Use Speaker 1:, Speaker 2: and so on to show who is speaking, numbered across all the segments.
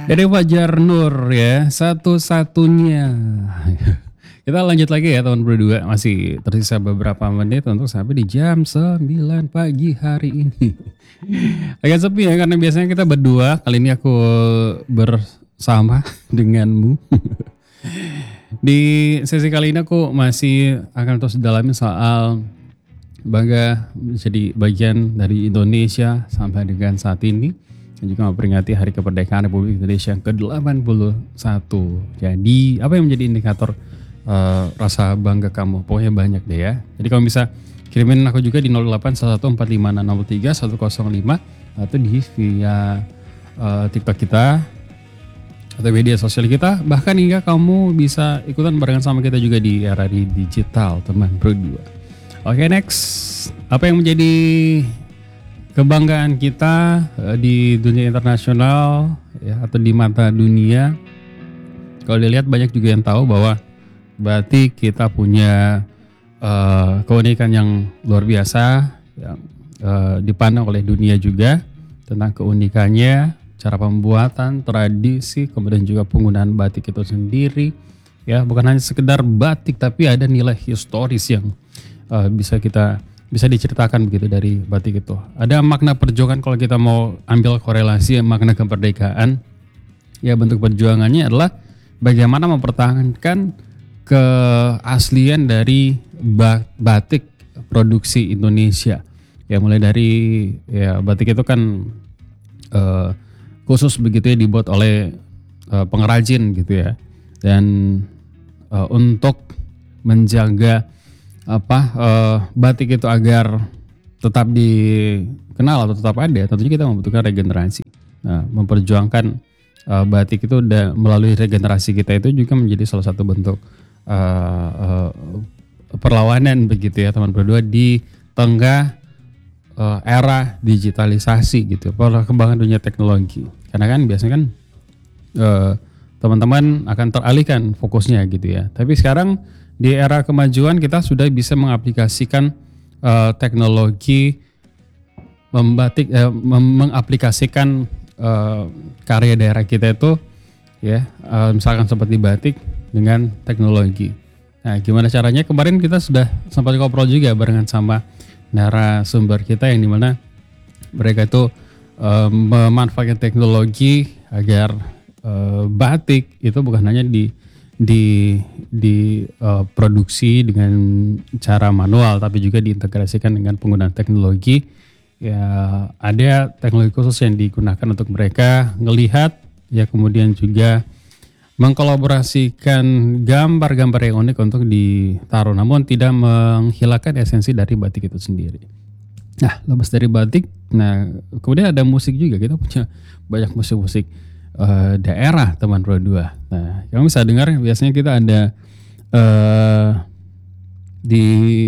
Speaker 1: Dari Fajar Nur ya, satu-satunya. Kita lanjut lagi ya teman berdua, masih tersisa beberapa menit untuk sampai di jam 9 pagi hari ini. Agak sepi ya karena biasanya kita berdua, kali ini aku bersama denganmu. Di sesi kali ini aku masih akan terus dalamin soal bangga menjadi bagian dari Indonesia sampai dengan saat ini. Dan juga memperingati Hari Kemerdekaan Republik Indonesia yang ke-81. Jadi apa yang menjadi indikator rasa bangga kamu? Pokoknya banyak deh ya. Jadi kalau bisa kirimin aku juga di 081145663105 atau di via TikTok kita atau media sosial kita. Bahkan hingga kamu bisa ikutan barengan sama kita juga di RRI Digital teman berdua. Oke, next. Apa yang menjadi kebanggaan kita di dunia internasional ya, atau di mata dunia? Kalau dilihat banyak juga yang tahu bahwa batik kita punya keunikan yang luar biasa yang dipandang oleh dunia juga tentang keunikannya, cara pembuatan, tradisi, kemudian juga penggunaan batik itu sendiri. Ya, bukan hanya sekedar batik tapi ada nilai historis yang bisa diceritakan begitu dari batik itu. Ada makna perjuangan kalau kita mau ambil korelasi makna kemerdekaan. Ya, bentuk perjuangannya adalah bagaimana mempertahankan keaslian dari batik produksi Indonesia. Ya, mulai dari ya batik itu kan khusus begitu ya dibuat oleh pengrajin gitu ya. Dan untuk menjaga batik itu agar tetap dikenal atau tetap ada, tentunya kita membutuhkan regenerasi. Nah, memperjuangkan batik itu melalui regenerasi kita itu juga menjadi salah satu bentuk perlawanan begitu ya teman berdua di tengah era digitalisasi gitu, perkembangan dunia teknologi. Karena kan biasanya kan teman-teman akan teralihkan fokusnya gitu ya. Tapi sekarang di era kemajuan kita sudah bisa mengaplikasikan teknologi membatik, mengaplikasikan karya daerah kita itu ya, misalkan seperti batik dengan teknologi. Nah, gimana caranya? Kemarin kita sudah sempat ngobrol juga barengan sama narasumber kita yang dimana mereka itu memanfaatkan teknologi agar batik itu bukan hanya produksi dengan cara manual tapi juga diintegrasikan dengan penggunaan teknologi. Ya, ada teknologi khusus yang digunakan untuk mereka ngelihat ya, kemudian juga mengkolaborasikan gambar-gambar yang unik untuk ditaruh namun tidak menghilangkan esensi dari batik itu sendiri. Nah, lepas dari batik, nah kemudian ada musik juga. Kita punya banyak musik-musik daerah teman berdua. Nah, yang bisa dengar biasanya kita ada di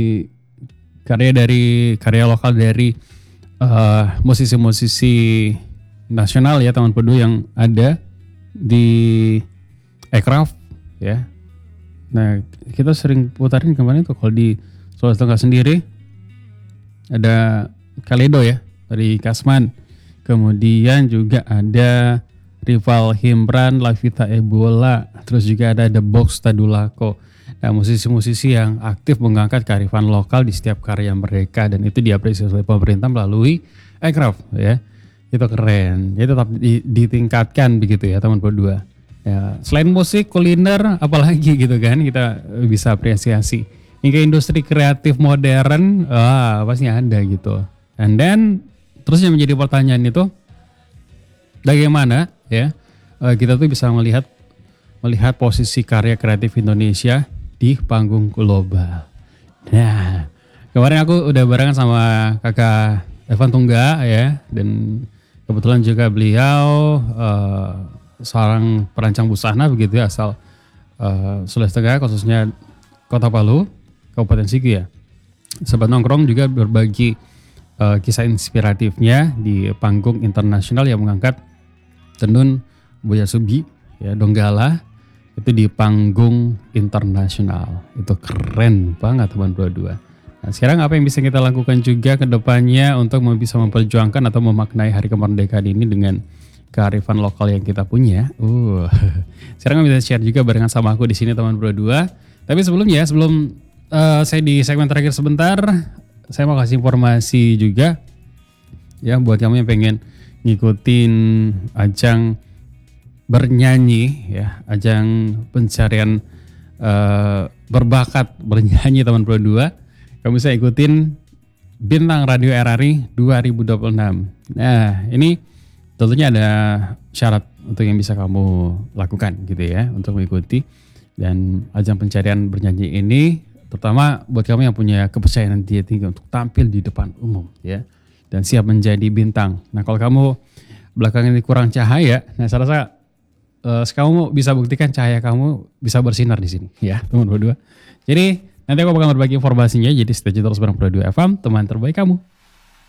Speaker 1: karya lokal dari musisi-musisi nasional ya teman berdua yang ada di Aircraft ya. Nah, kita sering putarin kemarin tuh kalau di Sulawesi Tengah sendiri ada Kaledo ya dari Kasman. Kemudian juga ada Rival Himbran, Lavita Ebola, terus juga ada The Box Tadulako. Nah, musisi-musisi yang aktif mengangkat kearifan lokal di setiap karya mereka dan itu diapresiasi oleh pemerintah melalui Aircraft ya. Itu keren. Jadi tetap ditingkatkan begitu ya teman berdua. Ya, selain musik, kuliner, apalagi gitu kan kita bisa apresiasi. Hingga industri kreatif modern, pasti ada gitu. And then terus yang menjadi pertanyaan itu bagaimana ya kita tuh bisa melihat posisi karya kreatif Indonesia di panggung global. Nah, kemarin aku udah barengan sama kakak Evan Tungga ya, dan kebetulan juga beliau seorang perancang busana begitu ya, asal Sulawesi Tengah, khususnya Kota Palu, Kabupaten Sigi ya. Sobat Nongkrong juga berbagi kisah inspiratifnya di panggung internasional yang mengangkat tenun Buya Subi ya, Donggala itu di panggung internasional. Itu keren banget teman berdua. Nah, sekarang apa yang bisa kita lakukan juga ke depannya untuk bisa memperjuangkan atau memaknai Hari Kemerdekaan ini dengan kearifan lokal yang kita punya. Sekarang bisa share juga barengan sama aku di sini teman Bro 2. Tapi sebelumnya, sebelum saya di segmen terakhir sebentar, saya mau kasih informasi juga ya buat kamu yang pengen ngikutin ajang bernyanyi ya, ajang pencarian berbakat bernyanyi teman Bro 2. Kamu bisa ikutin Bintang Radio RRI 2026. Nah, ini tentunya ada syarat untuk yang bisa kamu lakukan gitu ya untuk mengikuti. Dan ajang pencarian bernyanyi ini terutama buat kamu yang punya kepercayaan diri tinggi untuk tampil di depan umum ya dan siap menjadi bintang. Nah, kalau kamu belakangan ini kurang cahaya, nah saya rasa kamu bisa buktikan cahaya kamu bisa bersinar di sini ya, teman berdua. Jadi nanti aku bakal berbagi informasinya, jadi stay terus bareng Pro 2 FM, teman terbaik kamu.